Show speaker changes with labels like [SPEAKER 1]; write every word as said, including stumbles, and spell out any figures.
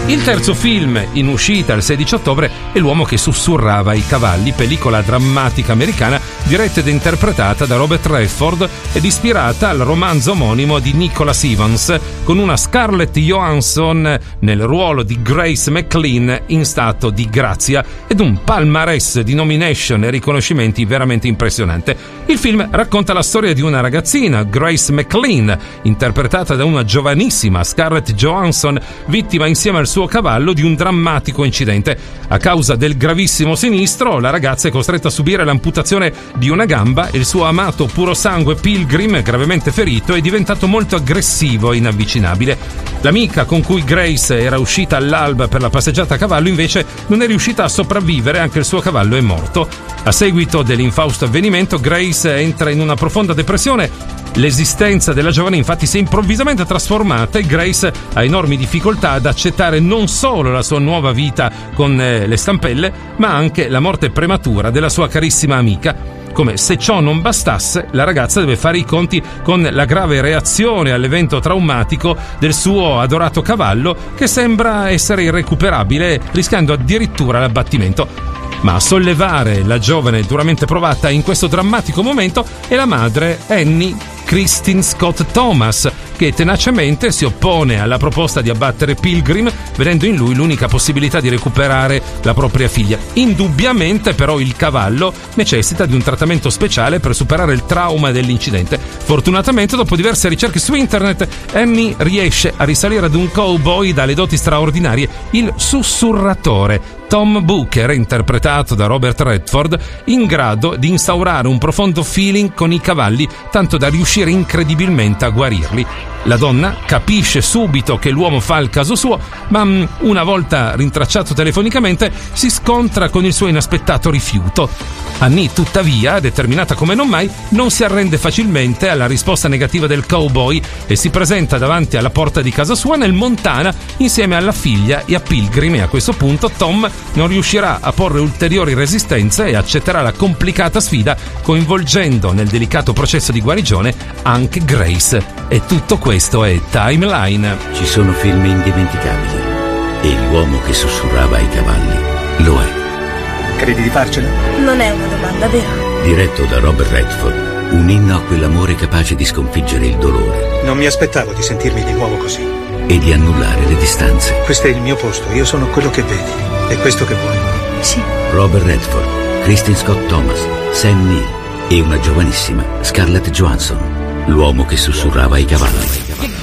[SPEAKER 1] Il terzo film in uscita il sedici ottobre è L'uomo che sussurrava ai cavalli, pellicola drammatica americana diretta ed interpretata da Robert Redford ed ispirata al romanzo omonimo di Nicholas Evans, con una Scarlett Johansson nel ruolo di Grace McLean in stato di grazia ed un palmarès di nomination e riconoscimenti veramente impressionante. Il film racconta la storia di una ragazzina, Grace McLean, interpretata da una giovanissima Scarlett Johansson, vittima insieme al suo cavallo di un drammatico incidente. A causa del gravissimo sinistro, la ragazza è costretta a subire l'amputazione di una gamba e il suo amato puro sangue Pilgrim, gravemente ferito, è diventato molto aggressivo e inavvicinabile. L'amica con cui Grace era uscita all'alba per la passeggiata a cavallo invece non è riuscita a sopravvivere, anche il suo cavallo è morto. A seguito dell'infausto avvenimento, Grace entra in una profonda depressione. L'esistenza della giovane infatti si è improvvisamente trasformata e Grace ha enormi difficoltà ad accettare non solo la sua nuova vita con eh, le stampelle, ma anche la morte prematura della sua carissima amica. Come se ciò non bastasse, la ragazza deve fare i conti con la grave reazione all'evento traumatico del suo adorato cavallo, che sembra essere irrecuperabile, rischiando addirittura l'abbattimento. Ma a sollevare la giovane duramente provata in questo drammatico momento è la madre Annie Kristen Scott Thomas, che tenacemente si oppone alla proposta di abbattere Pilgrim, vedendo in lui l'unica possibilità di recuperare la propria figlia. Indubbiamente però il cavallo necessita di un trattamento speciale per superare il trauma dell'incidente. Fortunatamente, dopo diverse ricerche su internet, Annie riesce a risalire ad un cowboy dalle doti straordinarie, il sussurratore Tom Booker, interpretato da Robert Redford, in grado di instaurare un profondo feeling con i cavalli, tanto da riuscire incredibilmente a guarirli. La donna capisce subito che l'uomo fa il caso suo, ma una volta rintracciato telefonicamente si scontra con il suo inaspettato rifiuto. Annie, tuttavia, determinata come non mai, non si arrende facilmente alla risposta negativa del cowboy e si presenta davanti alla porta di casa sua nel Montana insieme alla figlia e a Pilgrim, e a questo punto Tom non riuscirà a porre ulteriori resistenze e accetterà la complicata sfida, coinvolgendo nel delicato processo di guarigione anche Grace. E tutto questo è Timeline.
[SPEAKER 2] Ci sono film indimenticabili e l'uomo che sussurrava ai cavalli lo è.
[SPEAKER 3] Credi di farcela?
[SPEAKER 4] Non è una domanda, vero?
[SPEAKER 2] Diretto da Robert Redford, un inno a quell'amore capace di sconfiggere il dolore.
[SPEAKER 3] Non mi aspettavo di sentirmi di nuovo così.
[SPEAKER 2] E di annullare le distanze.
[SPEAKER 3] Questo è il mio posto, io sono quello che vedi. È questo che vuoi?
[SPEAKER 4] Sì.
[SPEAKER 2] Robert Redford, Kristen Scott Thomas, Sam Neill e una giovanissima Scarlett Johansson. L'uomo che sussurrava ai cavalli.